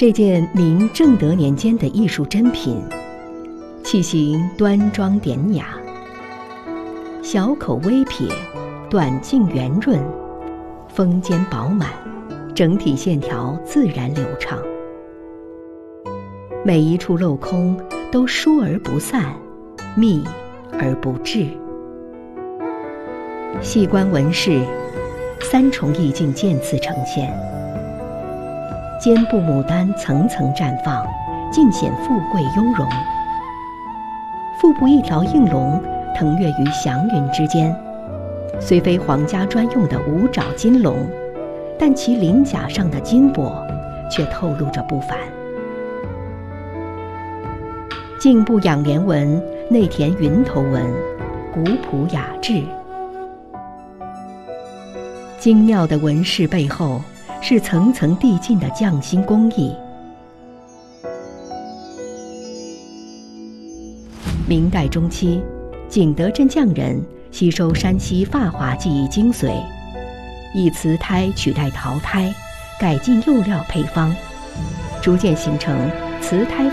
这件明正德年间的艺术珍品，器形端庄典雅，小口微撇，短径圆润，锋尖饱满，整体线条自然流畅，每一处镂空都疏而不散，密而不滞。细观纹饰，三重意境渐次呈现。肩部牡丹层层绽放，尽显富贵雍容。腹部一条应龙腾跃于祥云之间，虽非皇家专用的五爪金龙，但其鳞甲上的金箔却透露着不凡。颈部仰莲纹内填云头纹，古朴雅致。精妙的纹饰背后是层层递进的匠心工艺。明代中期，景德镇匠人吸收山西发华技艺精髓，以瓷胎取代陶胎，改进釉料配方，逐渐形成瓷胎